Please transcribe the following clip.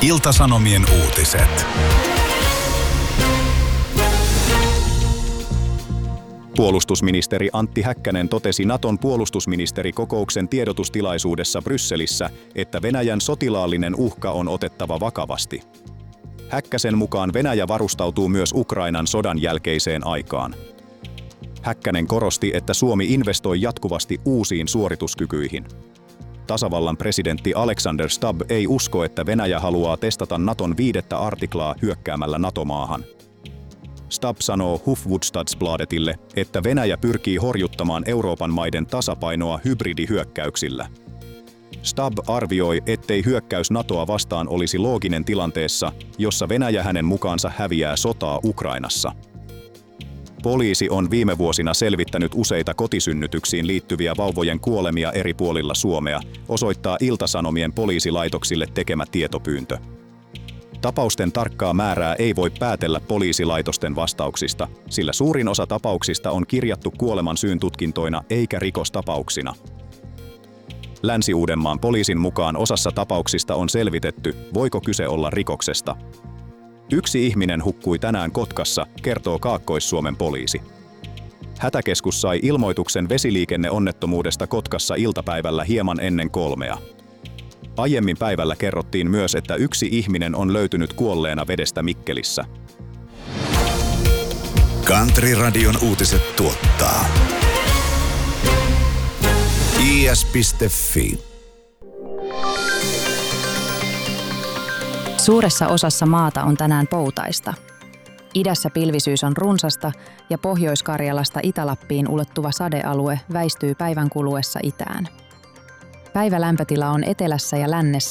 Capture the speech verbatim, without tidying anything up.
Ilta-Sanomien uutiset. Puolustusministeri Antti Häkkänen totesi Naton puolustusministerikokouksen tiedotustilaisuudessa Brysselissä, että Venäjän sotilaallinen uhka on otettava vakavasti. Häkkäsen mukaan Venäjä varustautuu myös Ukrainan sodan jälkeiseen aikaan. Häkkänen korosti, että Suomi investoi jatkuvasti uusiin suorituskykyihin. Tasavallan presidentti Alexander Stubb ei usko, että Venäjä haluaa testata Naton viidettä artiklaa hyökkäämällä NATO-maahan. Stubb sanoo Hufvudstadsbladetille, että Venäjä pyrkii horjuttamaan Euroopan maiden tasapainoa hybridihyökkäyksillä. Stubb arvioi, ettei hyökkäys NATOa vastaan olisi looginen tilanteessa, jossa Venäjä hänen mukaansa häviää sotaa Ukrainassa. Poliisi on viime vuosina selvittänyt useita kotisynnytyksiin liittyviä vauvojen kuolemia eri puolilla Suomea, osoittaa Ilta-Sanomien poliisilaitoksille tekemä tietopyyntö. Tapausten tarkkaa määrää ei voi päätellä poliisilaitosten vastauksista, sillä suurin osa tapauksista on kirjattu kuoleman syyn tutkintoina eikä rikostapauksina. Länsi-Uudenmaan poliisin mukaan osassa tapauksista on selvitetty, voiko kyse olla rikoksesta. Yksi ihminen hukkui tänään Kotkassa, kertoo Kaakkois-Suomen poliisi. Hätäkeskus sai ilmoituksen vesiliikenneonnettomuudesta Kotkassa iltapäivällä hieman ennen kolmea. Aiemmin päivällä kerrottiin myös, että yksi ihminen on löytynyt kuolleena vedestä Mikkelissä. Country Radion uutiset tuottaa i s piste f i. Suuressa osassa maata on tänään poutaista. Idässä pilvisyys on runsasta ja Pohjois-Karjalasta Itä-Lappiin ulottuva sadealue väistyy päivän kuluessa itään. Päivälämpötila on etelässä ja lännessä